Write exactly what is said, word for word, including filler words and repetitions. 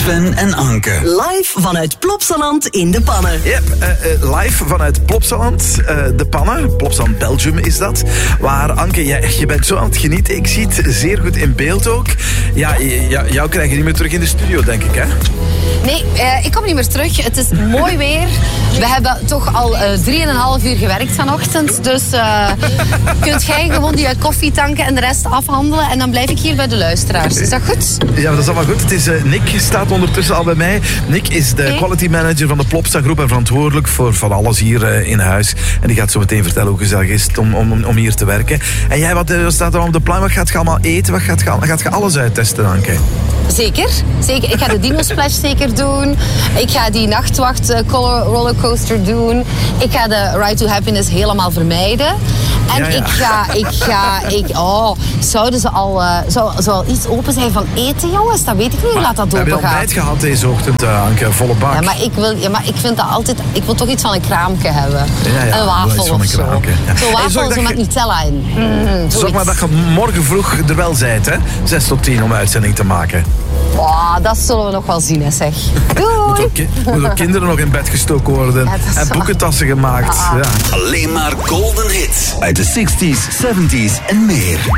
Sven en Anke. Live vanuit Plopsaland in de Pannen. Yep, uh, uh, live vanuit Plopsaland, uh, de Pannen. Plopsaland Belgium is dat. Waar, Anke, jij, je bent zo aan het genieten. Ik zie het zeer goed in beeld ook. Ja, j- jou krijg je niet meer terug in de studio, denk ik, hè? Nee, uh, ik kom niet meer terug. Het is mooi weer. We hebben toch al drieënhalf uh, uur gewerkt vanochtend. Dus uh, kunt jij gewoon die koffie tanken en de rest afhandelen. En dan blijf ik hier bij de luisteraars. Is dat goed? Ja, dat is allemaal goed. Het is, uh, Nick staat ondertussen al bij mij. Nick is de hey. quality manager van de Plopsa groep en verantwoordelijk voor van alles hier uh, in huis. En die gaat zo meteen vertellen hoe gezellig is het om, om, om hier te werken. En jij, wat uh, staat er op de plan? Wat gaat je allemaal eten? Wat gaat je, gaat je alles uittesten, Anke? Zeker, zeker. Ik ga de Dino Splash zeker doen. Ik ga die nachtwacht uh, rollercoaster doen. Ik ga de Ride to Happiness helemaal vermijden. En ja, ja. ik ga, ik ga, ik, oh, zouden ze al, uh, zou, zou al iets open zijn van eten, jongens? Dat weet ik niet, hoe laat dat open gaat. Heb je ontbijt gehad deze ochtend, uh, Anke? Volle bak. Ja, maar ik wil, ja, maar ik vind dat altijd, ik wil toch iets van een kraamke hebben. Ja, ja, een wafel of een zo. Kraamke, ja. Zo'n wafel hey, zo met je... Nutella in. Mm, zorg maar dat je morgen vroeg er wel bent, hè? zes tot tien om uitzending te maken. Oh, dat zullen we nog wel zien, hè, zeg. Doei! Moet ook, ki- moet ook kinderen nog in bed gestoken worden. Ja, en boekentassen gemaakt. Ah. Ja. Alleen maar golden hits uit de zestig's, zeventig's en meer.